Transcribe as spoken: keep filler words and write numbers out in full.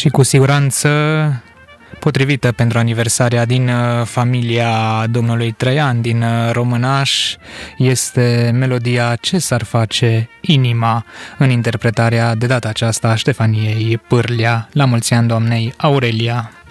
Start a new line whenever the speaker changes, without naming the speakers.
Și cu siguranță potrivită pentru aniversarea din familia domnului Traian, din Românaș, este melodia Ce s-ar face inima, în interpretarea de data aceasta a Ștefaniei Pârlea. La mulți ani doamnei Aurelia!